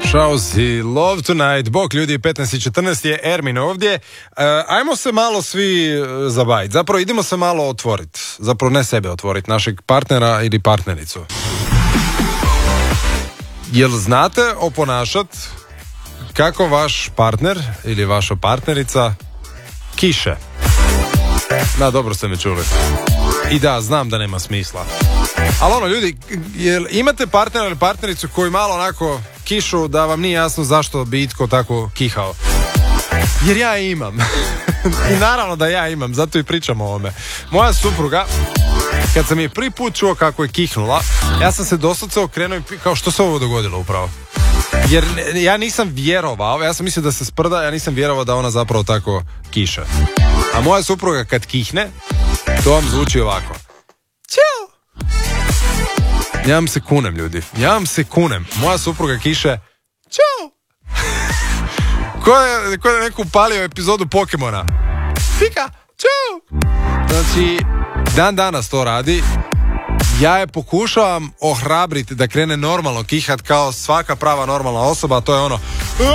Šauzi, Love Tonight, bok ljudi, 15:14 je Ermin ovdje. Ajmo se malo svi zabaviti, zapravo idemo se malo otvoriti, zapravo ne sebe otvoriti, našeg partnera ili partnericu. Jel znate oponašat kako vaš partner ili vaša partnerica kiše? Da, dobro ste me čuli. I da, znam da nema smisla. Ali ljudi, jel imate partnera ili partnericu koji malo onako kišu da vam nije jasno zašto bi itko tako kihao? Jer ja imam. I naravno da ja imam, zato i pričam o ovome. Moja supruga, kad sam je prvi put čuo kako je kihnula, ja sam se doslovce okrenuo i kao što se ovo dogodilo upravo. Jer ja nisam vjerovao, ja sam mislio da se sprda, ja nisam vjerovao da ona zapravo tako kiše. A moja supruga kad kihne, to vam zvuči ovako. Ćao! Ja vam se kunem, ljudi. Ja vam se kunem. Moja supruga kiše. Ćao! Ko je neko upalio epizodu Pokemona? Pika! Ćao! Znači, dan danas to radi. Ja je pokušavam ohrabriti da krene normalno kihat kao svaka prava normalna osoba, a to je ono...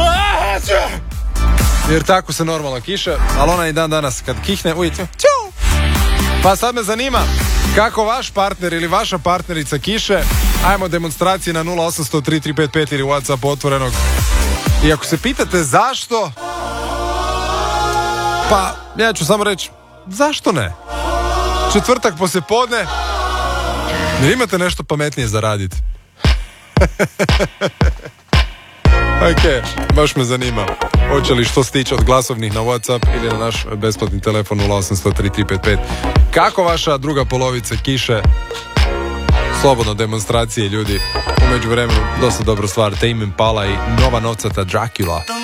Jer tako se normalno kiše, ali ona i dan danas kad kihne, ujte, ćao! Pa sad me zanima kako vaš partner ili vaša partnerica kiše. Ajmo demonstracije na 0800 3355 ili WhatsApp otvorenog. I ako se pitate zašto, pa ja ću samo reći, zašto ne? Četvrtak poslijepodne, jer imate nešto pametnije za raditi. Ok, baš me zanima. Hoće li što stići od glasovnih na WhatsApp ili na naš besplatni telefon 0800 3355. Kako vaša druga polovica kiše? Slobodno demonstracije, ljudi. U međuvremenu dosta dobra stvar, Tame Impala i nova novcata Dracula.